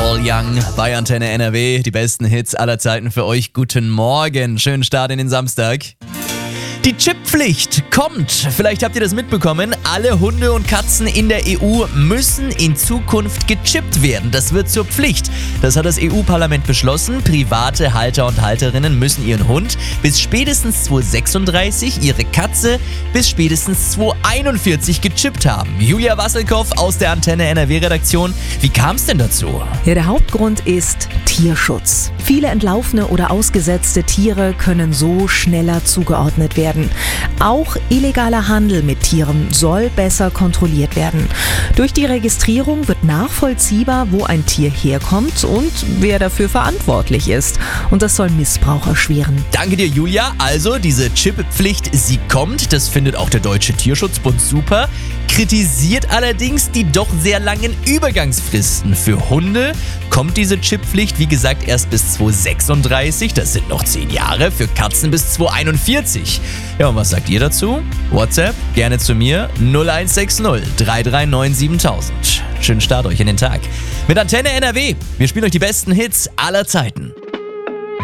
Paul Young bei Antenne NRW. Die besten Hits aller Zeiten für euch. Guten Morgen. Schönen Start in den Samstag. Die Chipppflicht kommt. Vielleicht habt ihr das mitbekommen. Alle Hunde und Katzen in der EU müssen in Zukunft gechippt werden. Das wird zur Pflicht. Das hat das EU-Parlament beschlossen. Private Halter und Halterinnen müssen ihren Hund bis spätestens 2036, ihre Katze bis spätestens 2041 gechippt haben. Julia Wasselkow aus der Antenne NRW-Redaktion. Wie kam es denn dazu? Ja, der Hauptgrund ist Tierschutz. Viele entlaufene oder ausgesetzte Tiere können so schneller zugeordnet werden. Auch illegaler Handel mit Tieren soll besser kontrolliert werden. Durch die Registrierung wird nachvollziehbar, wo ein Tier herkommt und wer dafür verantwortlich ist. Und das soll Missbrauch erschweren. Danke dir, Julia. Also, diese Chipppflicht, sie kommt. Das findet auch der Deutsche Tierschutzbund super. Kritisiert allerdings die doch sehr langen Übergangsfristen. Für Hunde kommt diese Chipppflicht, wie gesagt, erst bis 2036. Das sind noch 10 Jahre. Für Katzen bis 2041. Ja, und was sagt ihr dazu? WhatsApp, gerne zu mir, 0160 339 7000. Schönen Start euch in den Tag. Mit Antenne NRW. Wir spielen euch die besten Hits aller Zeiten.